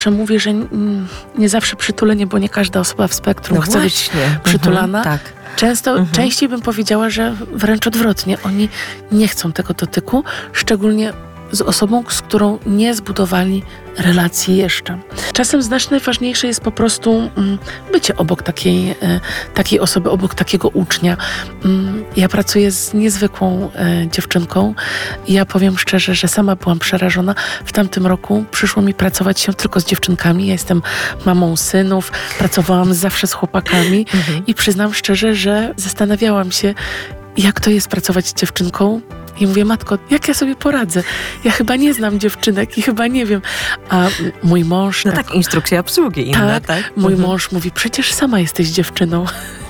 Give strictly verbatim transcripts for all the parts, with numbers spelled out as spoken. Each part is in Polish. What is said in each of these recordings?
Mówię, że nie zawsze przytulenie, bo nie każda osoba w spektrum no chce właśnie. być przytulana. Mhm, tak. Często, mhm. częściej bym powiedziała, że wręcz odwrotnie. Oni nie chcą tego dotyku, szczególnie z osobą, z którą nie zbudowali relacji jeszcze. Czasem znacznie ważniejsze jest po prostu mm, bycie obok takiej, e, takiej osoby, obok takiego ucznia. Mm, ja pracuję z niezwykłą e, dziewczynką i ja powiem szczerze, że sama byłam przerażona. W tamtym roku przyszło mi pracować się tylko z dziewczynkami. Ja jestem mamą synów, pracowałam zawsze z chłopakami mhm. i przyznam szczerze, że zastanawiałam się, jak to jest pracować z dziewczynką. I mówię, matko, jak ja sobie poradzę? Ja chyba nie znam dziewczynek i chyba nie wiem. A mój mąż... No tak, tak instrukcja obsługi inna, tak? tak? Mój mhm. mąż mówi, przecież sama jesteś dziewczyną.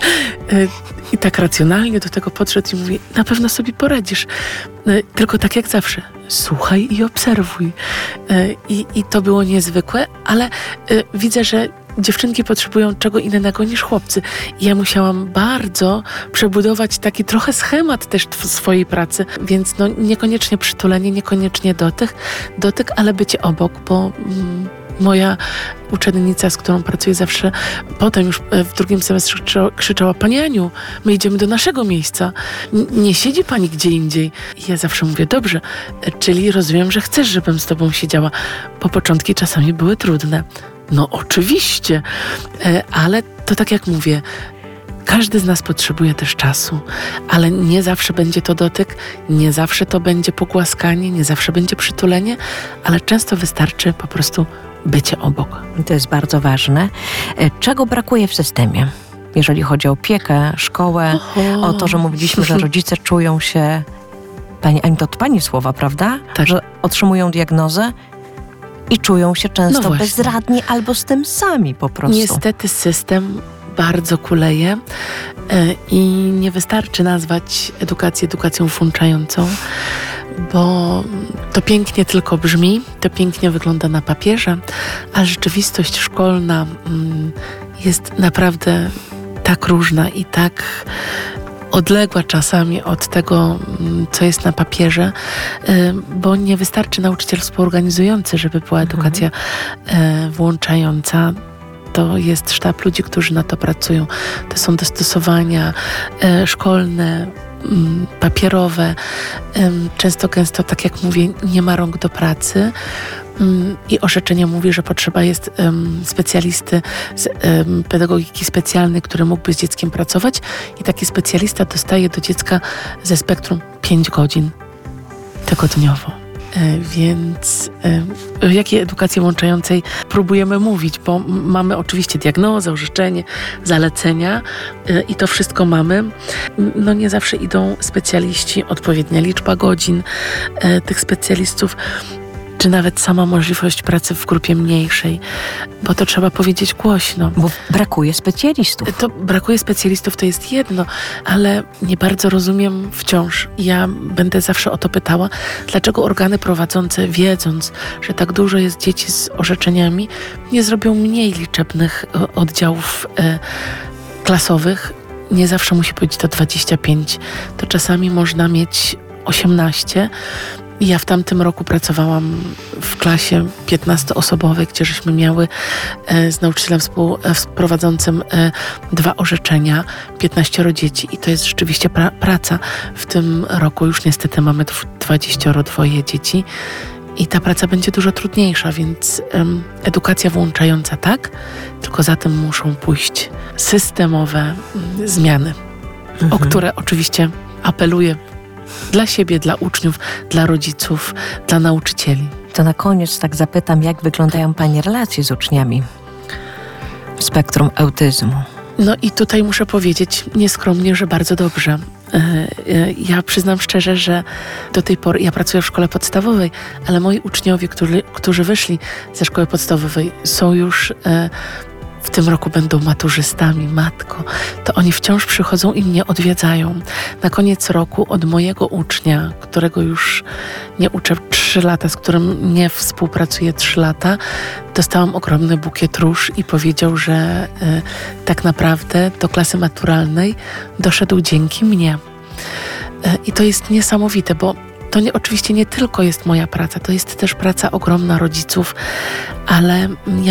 I tak racjonalnie do tego podszedł i mówi, na pewno sobie poradzisz. Tylko tak jak zawsze, słuchaj i obserwuj. I, i to było niezwykłe, ale widzę, że dziewczynki potrzebują czego innego niż chłopcy. I ja musiałam bardzo przebudować taki trochę schemat też w swojej pracy, więc no niekoniecznie przytulenie, niekoniecznie dotyk, dotyk, ale bycie obok, bo mm, moja uczennica, z którą pracuję zawsze, potem już w drugim semestrze krzyczała, krzyczała, Pani Aniu, my idziemy do naszego miejsca. N- nie siedzi Pani gdzie indziej. I ja zawsze mówię, dobrze, czyli rozumiem, że chcesz, żebym z Tobą siedziała. Po początki czasami były trudne. No oczywiście, ale to tak jak mówię, każdy z nas potrzebuje też czasu, ale nie zawsze będzie to dotyk, nie zawsze to będzie pogłaskanie, nie zawsze będzie przytulenie, ale często wystarczy po prostu bycie obok. To jest bardzo ważne. Czego brakuje w systemie? Jeżeli chodzi o opiekę, szkołę, Oho. o to, że mówiliśmy, że rodzice czują się, Pani Ani, to od Pani słowa, prawda? Tak. Że otrzymują diagnozę i czują się często no bezradni albo z tym sami po prostu. Niestety system bardzo kuleje i nie wystarczy nazwać edukację edukacją włączającą, bo to pięknie tylko brzmi, to pięknie wygląda na papierze, a rzeczywistość szkolna jest naprawdę tak różna i tak odległa czasami od tego, co jest na papierze, bo nie wystarczy nauczyciel współorganizujący, żeby była edukacja mhm. włączająca. To jest sztab ludzi, którzy na to pracują. To są dostosowania szkolne, papierowe. Często, gęsto, tak jak mówię, nie ma rąk do pracy. I orzeczenie mówi, że potrzeba jest um, specjalisty z um, pedagogiki specjalnej, który mógłby z dzieckiem pracować i taki specjalista dostaje do dziecka ze spektrum pięć godzin tygodniowo. E, więc e, o jakiej edukacji włączającej próbujemy mówić, bo mamy oczywiście diagnozę, orzeczenie, zalecenia e, i to wszystko mamy. No nie zawsze idą specjaliści, odpowiednia liczba godzin e, tych specjalistów, czy nawet sama możliwość pracy w grupie mniejszej, bo to trzeba powiedzieć głośno. Bo brakuje specjalistów. To brakuje specjalistów, to jest jedno, ale nie bardzo rozumiem wciąż. Ja będę zawsze o to pytała, dlaczego organy prowadzące, wiedząc, że tak dużo jest dzieci z orzeczeniami, nie zrobią mniej liczebnych oddziałów e, klasowych. Nie zawsze musi być to dwadzieścia pięć. To czasami można mieć osiemnaście. Ja w tamtym roku pracowałam w klasie piętnastoosobowej, gdzie żeśmy miały e, z nauczycielem współprowadzącym e, dwa orzeczenia, piętnaścioro dzieci i to jest rzeczywiście pra- praca. W tym roku już niestety mamy dwadzieścia dwa dzieci i ta praca będzie dużo trudniejsza, więc em, edukacja włączająca tak, tylko za tym muszą pójść systemowe m, zmiany, mhm. o które oczywiście apeluję dla siebie, dla uczniów, dla rodziców, dla nauczycieli. To na koniec tak zapytam, jak wyglądają Pani relacje z uczniami w spektrum autyzmu? No i tutaj muszę powiedzieć nieskromnie, że bardzo dobrze. Ja przyznam szczerze, że do tej pory, ja pracuję w szkole podstawowej, ale moi uczniowie, którzy, którzy wyszli ze szkoły podstawowej, są już w tym roku będą maturzystami, matko, to oni wciąż przychodzą i mnie odwiedzają. Na koniec roku od mojego ucznia, którego już nie uczę trzy lata, z którym nie współpracuję trzy lata, dostałam ogromny bukiet róż i powiedział, że y, tak naprawdę do klasy maturalnej doszedł dzięki mnie. Y, I to jest niesamowite, bo to nie, oczywiście nie tylko jest moja praca, to jest też praca ogromna rodziców, ale ja